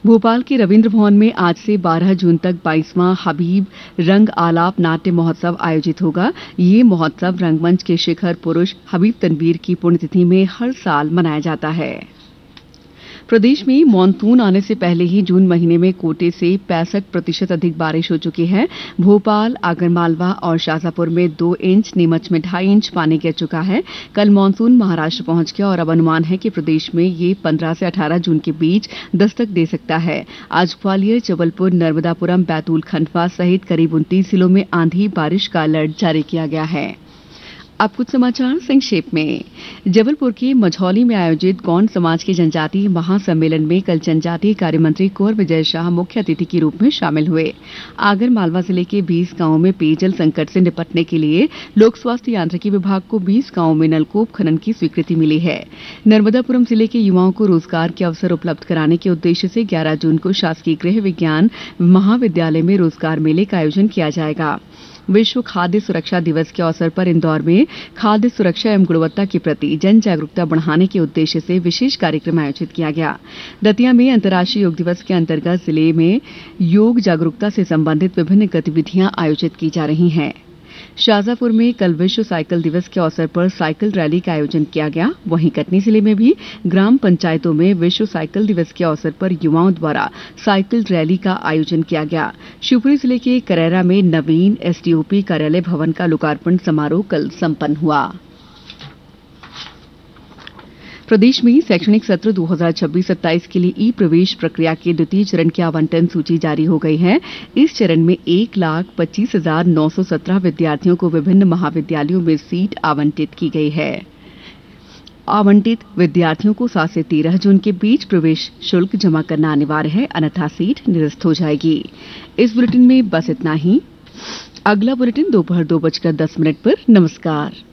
भोपाल के रविन्द्र भवन में आज से 12 जून तक 22वां हबीब रंग आलाप नाट्य महोत्सव आयोजित होगा। ये महोत्सव रंगमंच के शिखर पुरुष हबीब तनवीर की पुण्यतिथि में हर साल मनाया जाता है। प्रदेश में मानसून आने से पहले ही जून महीने में कोटे से 65% अधिक बारिश हो चुकी है। भोपाल, आगरमालवा और शाजापुर में 2 इंच, नीमच में 2.5 इंच पानी गिर चुका है। कल मानसून महाराष्ट्र पहुंच गया और अब अनुमान है कि प्रदेश में ये 15 से 18 जून के बीच दस्तक दे सकता है। आज ग्वालियर, जबलपुर, नर्मदापुरम, बैतूल, खंडवा सहित करीब 29 जिलों में आंधी बारिश का अलर्ट जारी किया गया है। अब कुछ समाचार संक्षेप में। जबलपुर के मझौली में आयोजित गौंड समाज के जनजातीय महासम्मेलन में कल जनजातीय कार्य मंत्री कुंवर विजय शाह मुख्य अतिथि के रूप में शामिल हुए। आगर मालवा जिले के 20 गांवों में पेयजल संकट से निपटने के लिए लोक स्वास्थ्य यांत्रिकी विभाग को 20 गांवों में नलकूप खनन की स्वीकृति मिली है। नर्मदापुरम जिले के युवाओं को रोजगार के अवसर उपलब्ध कराने के उद्देश्य से 11 जून को शासकीय गृह विज्ञान महाविद्यालय में रोजगार मेले का आयोजन किया जाएगा। विश्व खाद्य सुरक्षा दिवस के अवसर पर इंदौर में खाद्य सुरक्षा एवं गुणवत्ता के प्रति जन जागरूकता बढ़ाने के उद्देश्य से विशेष कार्यक्रम आयोजित किया गया। दतिया में अंतर्राष्ट्रीय योग दिवस के अंतर्गत जिले में योग जागरूकता से संबंधित विभिन्न गतिविधियां आयोजित की जा रही हैं। शाजापुर में कल विश्व साइकिल दिवस के अवसर पर साइकिल रैली का आयोजन किया गया। वहीं कटनी जिले में भी ग्राम पंचायतों में विश्व साइकिल दिवस के अवसर पर युवाओं द्वारा साइकिल रैली का आयोजन किया गया। शिवपुरी जिले के करैरा में नवीन एसडीओपी कार्यालय भवन का लोकार्पण समारोह कल संपन्न हुआ। प्रदेश में शैक्षणिक सत्र 2026-27 के लिए ई प्रवेश प्रक्रिया के द्वितीय चरण की आवंटन सूची जारी हो गई है। इस चरण में 1,25,917 विद्यार्थियों को विभिन्न महाविद्यालयों में सीट आवंटित की गई है। आवंटित विद्यार्थियों को 7 से 13 जून के बीच प्रवेश शुल्क जमा करना अनिवार्य है, अन्यथा सीट निरस्त हो जाएगी। इस बुलेटिन में बस इतना ही। अगला बुलेटिन दोपहर 2:10 पर। नमस्कार।